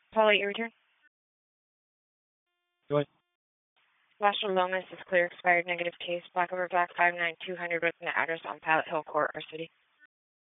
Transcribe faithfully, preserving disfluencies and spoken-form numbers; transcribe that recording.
Paula, your return. Go ahead. Marshall Lomas is clear, expired negative case, black over black five nine two hundred with an address on Pilot Hill Court, our city.